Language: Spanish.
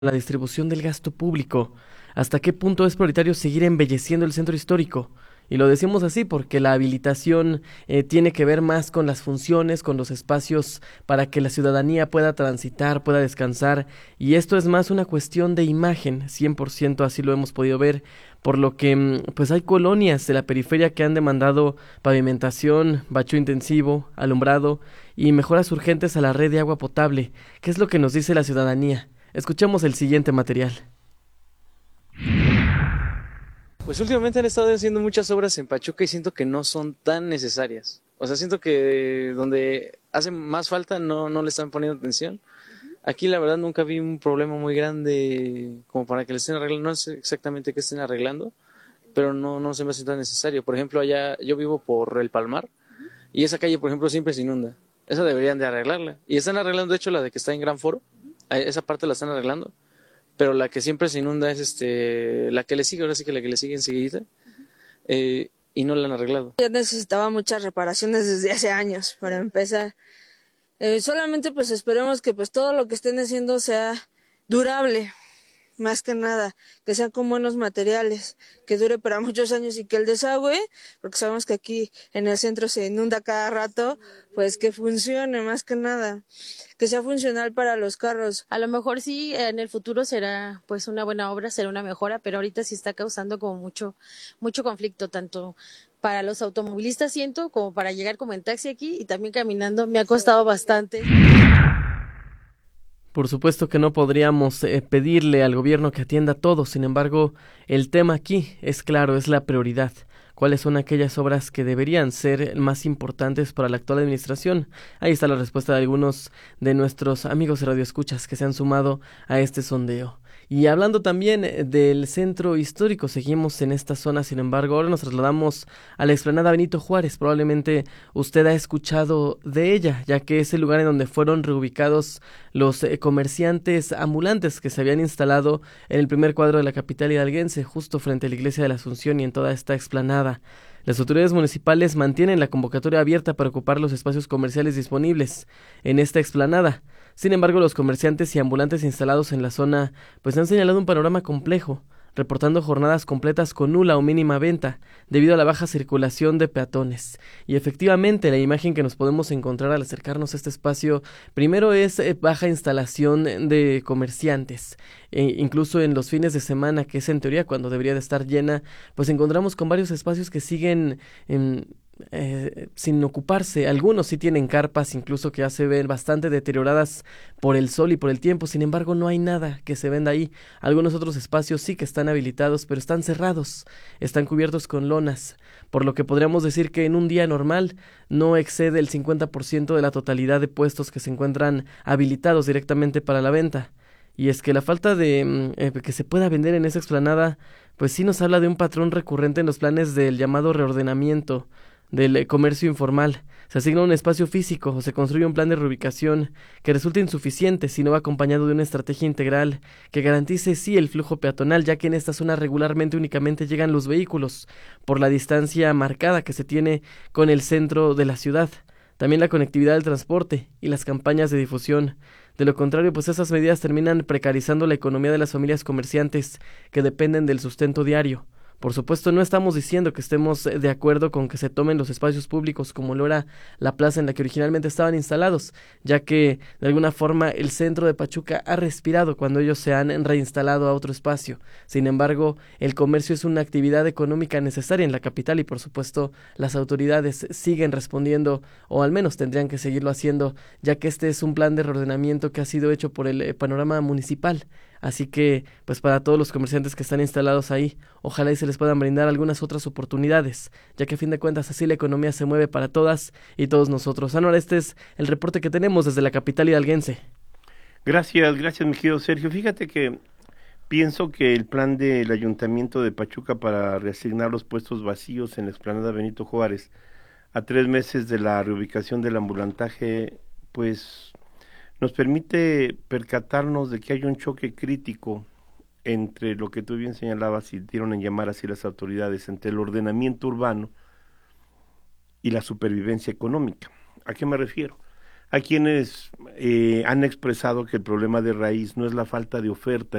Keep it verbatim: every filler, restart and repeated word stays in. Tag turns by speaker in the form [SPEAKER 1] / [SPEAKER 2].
[SPEAKER 1] la distribución del gasto público. ¿Hasta qué punto es prioritario seguir embelleciendo el centro histórico? Y lo decimos así porque la habilitación eh, tiene que ver más con las funciones, con los espacios para que la ciudadanía pueda transitar, pueda descansar, y esto es más una cuestión de imagen, cien por ciento así lo hemos podido ver, por lo que mm, pues hay colonias de la periferia que han demandado pavimentación, bacheo intensivo, alumbrado y mejoras urgentes a la red de agua potable. ¿Qué es lo que nos dice la ciudadanía? Escuchemos el siguiente material.
[SPEAKER 2] Pues últimamente han estado haciendo muchas obras en Pachuca y siento que no son tan necesarias. O sea, siento que donde hace más falta no, no le están poniendo atención. Aquí la verdad nunca vi un problema muy grande como para que le estén arreglando. No sé exactamente qué estén arreglando, pero no, no se me hace tan necesario. Por ejemplo, allá yo vivo por el Palmar y esa calle, por ejemplo, siempre se inunda. Esa deberían de arreglarla. Y están arreglando, de hecho, la de que está en Gran Foro. Esa parte la están arreglando, pero la que siempre se inunda es este la que le sigue, ahora sí que la que le sigue enseguida, eh, y no la han arreglado.
[SPEAKER 3] Ya necesitaba muchas reparaciones desde hace años para empezar. Eh, solamente pues esperemos que pues todo lo que estén haciendo sea durable, más que nada, que sea con buenos materiales, que dure para muchos años y que el desagüe, porque sabemos que aquí en el centro se inunda cada rato, pues que funcione más que nada, que sea funcional para los carros.
[SPEAKER 4] A lo mejor sí, en el futuro será pues una buena obra, será una mejora, pero ahorita sí está causando como mucho, mucho conflicto, tanto para los automovilistas siento, como para llegar como en taxi aquí y también caminando, me ha costado bastante.
[SPEAKER 1] Por supuesto que no podríamos eh, pedirle al gobierno que atienda todo, sin embargo, el tema aquí es claro, es la prioridad. ¿Cuáles son aquellas obras que deberían ser más importantes para la actual administración? Ahí está la respuesta de algunos de nuestros amigos de radioescuchas que se han sumado a este sondeo. Y hablando también del centro histórico, seguimos en esta zona, sin embargo, ahora nos trasladamos a la explanada Benito Juárez. Probablemente usted ha escuchado de ella, ya que es el lugar en donde fueron reubicados los eh, comerciantes ambulantes que se habían instalado en el primer cuadro de la capital hidalguense, justo frente a la iglesia de la Asunción y en toda esta explanada. Las autoridades municipales mantienen la convocatoria abierta para ocupar los espacios comerciales disponibles en esta explanada. Sin embargo, los comerciantes y ambulantes instalados en la zona pues han señalado un panorama complejo, reportando jornadas completas con nula o mínima venta debido a la baja circulación de peatones. Y efectivamente, la imagen que nos podemos encontrar al acercarnos a este espacio, primero es eh, baja instalación de comerciantes. E incluso en los fines de semana, que es en teoría cuando debería de estar llena, pues encontramos con varios espacios que siguen en Eh, sin ocuparse. Algunos sí tienen carpas, incluso que ya se ven bastante deterioradas por el sol y por el tiempo. Sin embargo, no hay nada que se venda ahí. Algunos otros espacios sí que están habilitados, pero están cerrados, están cubiertos con lonas, por lo que podríamos decir que en un día normal no excede el cincuenta por ciento de la totalidad de puestos que se encuentran habilitados directamente para la venta. Y es que la falta de eh, que se pueda vender en esa explanada, pues sí nos habla de un patrón recurrente en los planes del llamado reordenamiento del comercio informal. Se asigna un espacio físico o se construye un plan de reubicación que resulta insuficiente si no va acompañado de una estrategia integral que garantice sí el flujo peatonal, ya que en esta zona regularmente únicamente llegan los vehículos por la distancia marcada que se tiene con el centro de la ciudad. También la conectividad del transporte y las campañas de difusión. De lo contrario, pues esas medidas terminan precarizando la economía de las familias comerciantes que dependen del sustento diario. Por supuesto, no estamos diciendo que estemos de acuerdo con que se tomen los espacios públicos como lo era la plaza en la que originalmente estaban instalados, ya que de alguna forma el centro de Pachuca ha respirado cuando ellos se han reinstalado a otro espacio. Sin embargo, el comercio es una actividad económica necesaria en la capital y por supuesto las autoridades siguen respondiendo, o al menos tendrían que seguirlo haciendo, ya que este es un plan de reordenamiento que ha sido hecho por el panorama municipal. Así que, pues para todos los comerciantes que están instalados ahí, ojalá y se les puedan brindar algunas otras oportunidades, ya que a fin de cuentas así la economía se mueve para todas y todos nosotros. Anuar, este es el reporte que tenemos desde la capital hidalguense.
[SPEAKER 5] Gracias, gracias mi querido Sergio. Fíjate que pienso que el plan del Ayuntamiento de Pachuca para reasignar los puestos vacíos en la explanada Benito Juárez a tres meses de la reubicación del ambulantaje, pues nos permite percatarnos de que hay un choque crítico entre lo que tú bien señalabas y dieron en llamar así las autoridades, entre el ordenamiento urbano y la supervivencia económica. ¿A qué me refiero? Hay quienes eh, han expresado que el problema de raíz no es la falta de oferta,